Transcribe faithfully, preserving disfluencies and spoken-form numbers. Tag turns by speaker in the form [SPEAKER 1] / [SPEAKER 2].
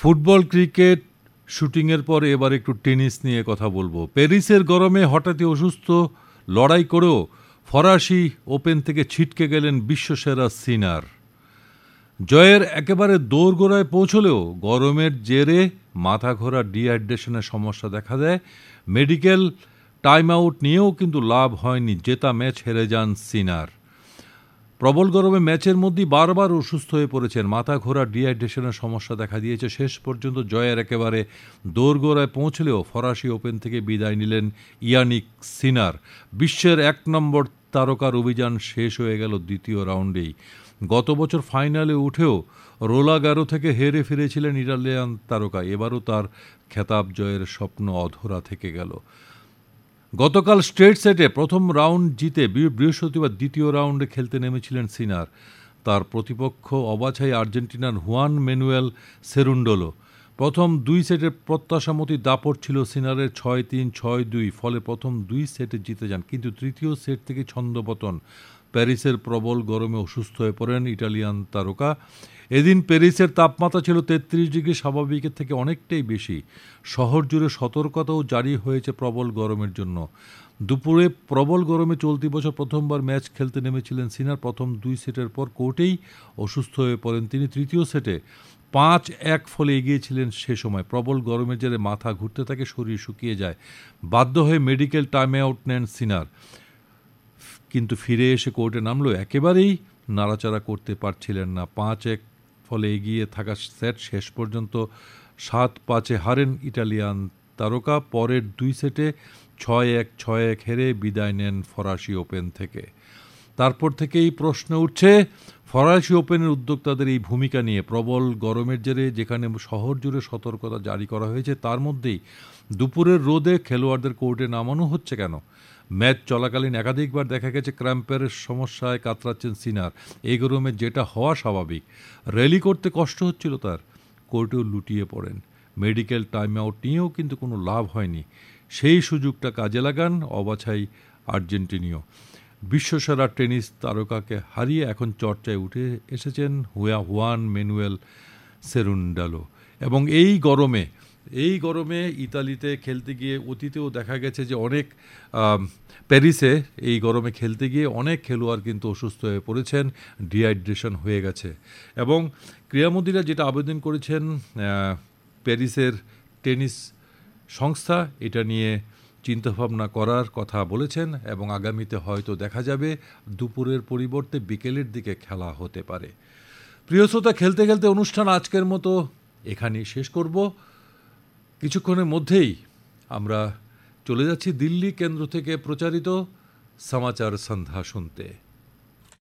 [SPEAKER 1] Football, cricket, শুটিংয়ের পর এবার একটু টেনিস নিয়ে কথা বলবো। প্যারিসের গরমে হঠাৎই অসুস্থ, লড়াই করেও ফরাসি ওপেন থেকে ছিটকে গেলেন বিশ্বসেরা সিনার। জয়ের একেবারে দোরগোড়ায় পৌঁছলেও গরমের জেরে মাথা ঘোরা, ডিহাইড্রেশনের সমস্যা দেখা দেয়। মেডিকেল টাইম আউট নিয়েও কিন্তু লাভ হয়নি, জেতা ম্যাচ হেরে যান সিনার। প্রবল গরমে ম্যাচের মধ্যেই বারবার অসুস্থ হয়ে পড়েছেন, মাথা ঘোরা, ডিহাইড্রেশনের সমস্যা দেখা দিয়েছে। শেষ পর্যন্ত জয়ের একেবারে দোরগোড়ায় পৌঁছলেও ফরাসি ওপেন থেকে বিদায় নিলেন ইয়ানিক সিনার। বিশ্বের এক নম্বর তারকার অভিযান শেষ হয়ে গেল দ্বিতীয় রাউন্ডেই। গত বছর ফাইনালে উঠেও রোলা গারো থেকে হেরে ফিরেছিলেন ইটালিয়ান তারকা। এবারও তার খেতাব জয়ের স্বপ্ন অধরা থেকে গেল। গতকাল স্ট্রেট সেটে প্রথম রাউন্ড জিতে বৃহস্পতিবার দ্বিতীয় রাউন্ডে খেলতে নেমেছিলেন সিনার। তার প্রতিপক্ষ অবাছাই আর্জেন্টিনার হুয়ান ম্যানুয়েল সেরুন্ডোলো। প্রথম দুই সেটের প্রত্যাশামতী দাপট ছিল সিনারের, ছয় তিন ছয় দুই, ফলে প্রথম দুই সেটে জিতে যান। কিন্তু তৃতীয় সেট থেকে ছন্দপতন। প্যারিসের প্রবল গরমে অসুস্থ হয়ে পড়েন ইটালিয়ান তারকা। এদিন প্যারিসের তাপমাত্রা ছিল তেত্রিশ ডিগ্রি, স্বাভাবিকের থেকে অনেকটাই বেশি। শহর জুড়ে সতর্কতাও জারি হয়েছে প্রবল গরমের জন্য। দুপুরে প্রবল গরমে চলতি বছর প্রথমবার ম্যাচ খেলতে নেমেছিলেন সিনার। প্রথম দুই সেটের পর কোর্টেই অসুস্থ হয়ে পড়েন তিনি। তৃতীয় সেটে পাঁচ এক ফলে এগিয়েছিলেন। সে সময় প্রবল গরমের জেরে মাথা ঘুরতে থাকে, শরীর শুকিয়ে যায়। বাধ্য হয়ে মেডিকেল টাইম আউট নেন সিনার। কিন্তু ফিরে এসে কোর্টে নামলো একেবারেই নাড়াচাড়া করতে পারছিলেন না। পাঁচ এক ফলে এগিয়ে থাকা সেট শেষ পর্যন্ত সাত পাঁচে হারেন ইটালিয়ান তারকা। পরের দুই সেটে ছয় এক ছয় এক হেরে বিদায় নেন ফরাসি ওপেন থেকে। তারপর থেকেই প্রশ্ন উঠছে ফরাসি ওপেনের উদ্যোক্তাদের এই ভূমিকা নিয়ে। প্রবল গরমের জেরে যেখানে শহর জুড়ে সতর্কতা জারি করা হয়েছে, তার মধ্যেই দুপুরের রোদে খেলোয়াড়দের কোর্টে নামানো হচ্ছে কেন? ম্যাচ চলাকালীন একাধিকবার দেখা গেছে ক্র্যাম্পের সমস্যায় কাতরাচ্ছেন সিনার। এই গরমে যেটা হওয়া স্বাভাবিক। র্যালি করতে কষ্ট হচ্ছিল তার। কোর্টেও লুটিয়ে পড়েন। মেডিকেল টাইম আউট নিয়েও কিন্তু কোনো লাভ হয়নি। সেই সুযোগটা কাজে লাগান অবাছাই আর্জেন্টিনীয়। বিশ্বসেরা টেনিস তারকাকে হারিয়ে এখন চর্চায় উঠে এসেছেন হুয়া হুয়ান ম্যানুয়েল সেরুন্ডোলো। এবং এই গরমে এই গরমে ইতালিতে খেলতে গিয়ে অতীতেও দেখা গেছে যে অনেক প্যারিসে এই গরমে খেলতে গিয়ে অনেক খেলোয়াড় কিন্তু অসুস্থ হয়ে পড়েছেন, ডিহাইড্রেশন হয়ে গেছে। এবং ক্রীড়ামন্ত্রীরা যেটা আবেদন করেছেন প্যারিসের টেনিস সংস্থা, এটা নিয়ে চিন্তাভাবনা করার কথা বলেছেন এবং আগামীতে হয়তো দেখা যাবে দুপুরের পরিবর্তে বিকেলের দিকে খেলা হতে পারে। প্রিয় শ্রোতা, খেলতে খেলতে অনুষ্ঠান আজকের মতো এখানেই শেষ করব। কিছুক্ষণের মধ্যেই আমরা চলে যাচ্ছি দিল্লি কেন্দ্র থেকে প্রচারিত সমাচার সন্ধ্যা শুনতে।